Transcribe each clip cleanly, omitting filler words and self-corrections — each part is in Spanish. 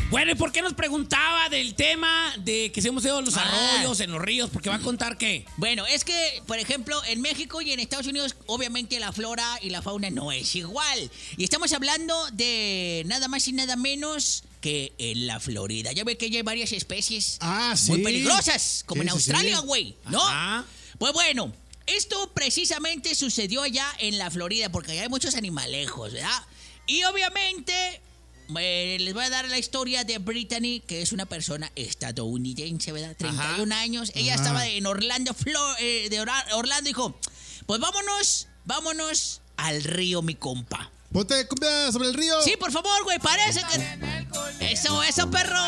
Bueno, ¿y por qué nos preguntaba del tema de que se hemos ido a los arroyos, en los ríos? Porque va a contar qué. Bueno, es que, por ejemplo, en México y en Estados Unidos, obviamente la flora y la fauna no es igual. Y estamos hablando de nada más y nada menos que en la Florida. Ya ve que ya hay varias especies muy peligrosas, como en Australia, güey, ¿no? Ajá. Pues bueno, esto precisamente sucedió allá en la Florida, porque allá hay muchos animalejos, ¿verdad? Y obviamente... les voy a dar la historia de Brittany, que es una persona estadounidense, ¿verdad? 31 años. Ella estaba en Orlando, Orlando, dijo, pues vámonos al río, mi compa. Ponte cumbia sobre el río. Sí, por favor, güey, parece que... Eso, perro.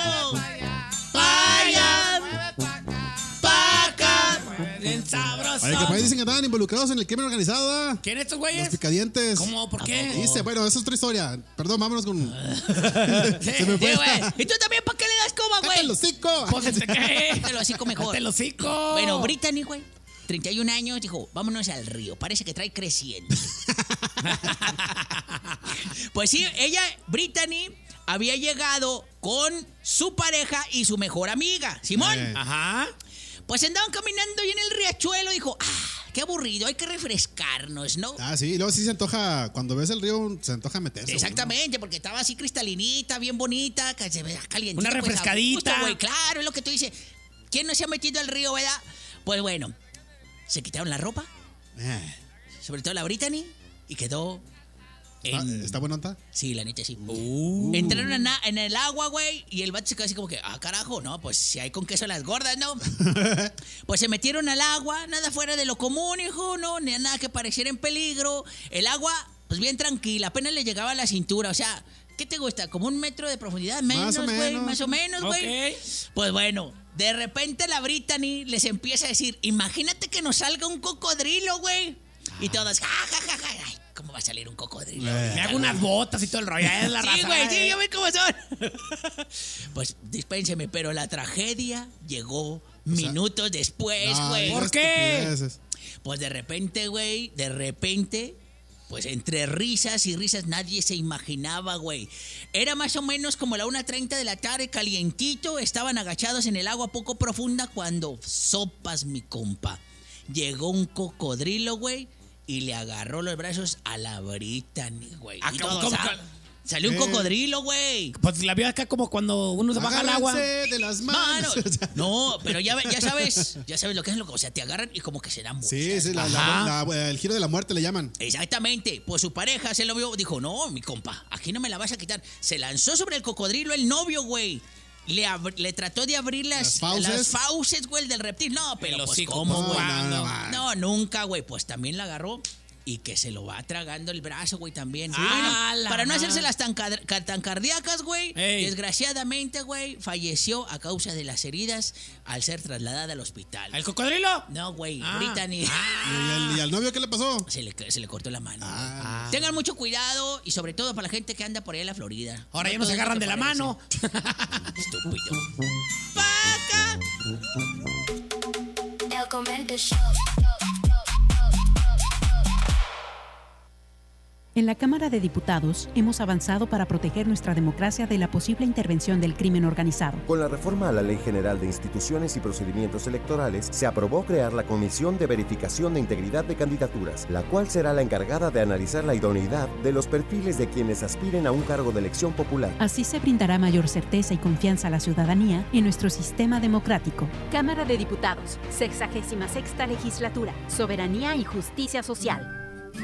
Vaya, pa' acá. Bien sabroso. Oye, que por ahí dicen que estaban involucrados en el crimen organizado, ¿verdad? ¿Quién estos güeyes? Los picadientes. ¿Cómo? ¿Por qué? Dice, bueno, esa es otra historia. Perdón, vámonos con... Se me fue. Güey. ¿Y tú también para qué le das coma, güey? ¡Cállate el hocico! Pues, ¿qué? Cállate el hocico mejor. ¡Cállate el hocico! Bueno, Brittany, güey, 31 años, dijo, vámonos al río. Parece que trae creciente. Pues sí, Brittany, había llegado con su pareja y su mejor amiga, Simón. Ajá. Pues andaban caminando y en el riachuelo dijo, qué aburrido, hay que refrescarnos, ¿no? Sí, y luego sí se antoja, cuando ves el río, se antoja meterse. Exactamente, porque estaba así cristalinita, bien bonita, que se vea calientita. Una refrescadita. Güey, claro, es lo que tú dices. ¿Quién no se ha metido al río, verdad? Pues bueno, se quitaron la ropa, sobre todo la Brittany, y quedó... ¿Está buena nota? Sí, la neta sí. Entraron en el agua, güey, y el vato se quedó así como que, carajo, no, pues si hay con queso las gordas, ¿no? Pues se metieron al agua, nada fuera de lo común, hijo, no, ni nada que pareciera en peligro. El agua, pues bien tranquila, apenas le llegaba a la cintura, o sea, ¿qué te gusta? ¿Como 1 metro de profundidad? Menos, güey, más o menos, güey. Okay. Pues bueno, de repente la Brittany les empieza a decir, imagínate que nos salga un cocodrilo, güey. Y todas, ay, ¿cómo va a salir un cocodrilo? Me hago unas botas y todo el rollo. Es la raza. Sí, güey, sí, ya ven cómo son. Pues dispénseme, pero la tragedia llegó minutos después, güey. ¿Por qué? Pues de repente, pues entre risas y risas nadie se imaginaba, güey. Era más o menos como la 1:30 de la tarde, calientito. Estaban agachados en el agua poco profunda cuando sopas, mi compa. Llegó un cocodrilo, güey, y le agarró los brazos a la Brittany, güey. Salió un cocodrilo, güey. Pues la vio acá como cuando uno se baja al agua. De las manos. No, pero ya sabes lo que es o sea, te agarran y como que se dan vueltas. Sí, el giro de la muerte le llaman. Exactamente. Pues su pareja se lo vio, dijo, no, mi compa, aquí no me la vas a quitar. Se lanzó sobre el cocodrilo el novio, güey. Le trató de abrir las fauces, güey, del reptil. No, pero pues, ¿cómo, güey? No, nunca, güey. Pues también la agarró y que se lo va tragando el brazo, güey, también. Bueno, para no hacérselas tan cardíacas, güey, desgraciadamente, güey, falleció a causa de las heridas al ser trasladada al hospital. ¿El cocodrilo? No, güey, Brittany. ¿Y al novio qué le pasó? Se le cortó la mano. Tengan mucho cuidado y sobre todo para la gente que anda por ahí en la Florida. Ahora ya no se agarran de la mano. Estúpido. ¡Paca! El Comento Show. En la Cámara de Diputados hemos avanzado para proteger nuestra democracia de la posible intervención del crimen organizado. Con la reforma a la Ley General de Instituciones y Procedimientos Electorales, se aprobó crear la Comisión de Verificación de Integridad de Candidaturas, la cual será la encargada de analizar la idoneidad de los perfiles de quienes aspiren a un cargo de elección popular. Así se brindará mayor certeza y confianza a la ciudadanía en nuestro sistema democrático. Cámara de Diputados, 66ª Legislatura, Soberanía y Justicia Social.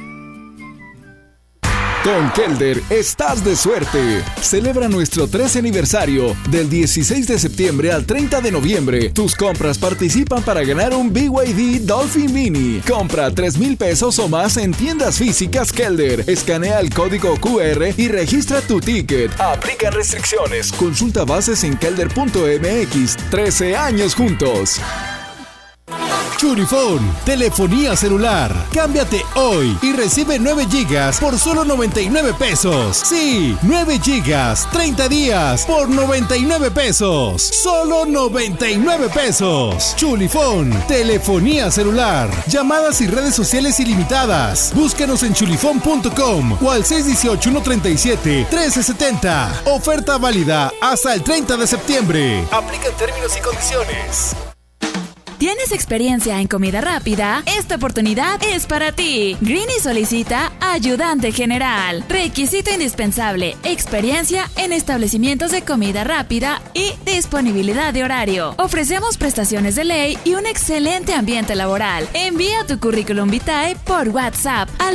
Con Kelder estás de suerte. Celebra nuestro 13 aniversario del 16 de septiembre al 30 de noviembre. Tus compras participan para ganar un BYD Dolphin Mini. Compra 3,000 pesos o más en tiendas físicas Kelder. Escanea el código QR y registra tu ticket. Aplican restricciones. Consulta bases en kelder.mx. 13 años juntos. Chulifón, telefonía celular. Cámbiate hoy y recibe 9 gigas por solo 99 pesos. Sí, 9 gigas, 30 días por 99 pesos. Solo 99 pesos. Chulifón, telefonía celular. Llamadas y redes sociales ilimitadas. Búscanos en chulifón.com o al 618-137-1370. Oferta válida hasta el 30 de septiembre. Aplican términos y condiciones. ¿Tienes experiencia en comida rápida? Esta oportunidad es para ti. Greeny solicita ayudante general. Requisito indispensable: experiencia en establecimientos de comida rápida y disponibilidad de horario. Ofrecemos prestaciones de ley y un excelente ambiente laboral. Envía tu currículum vitae por WhatsApp al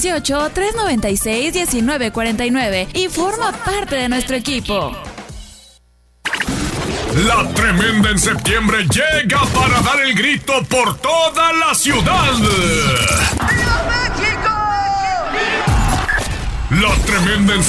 618-396-1949 y forma parte de nuestro equipo. La Tremenda en septiembre llega para dar el grito por toda la ciudad. ¡Viva México! La Tremenda en